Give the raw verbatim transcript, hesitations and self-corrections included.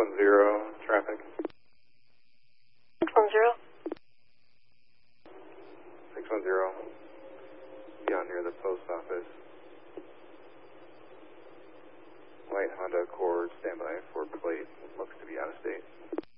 one zero, traffic. six one zero. six one zero, beyond near the post office. White Honda Accord, standby for plate, looks to be out of state.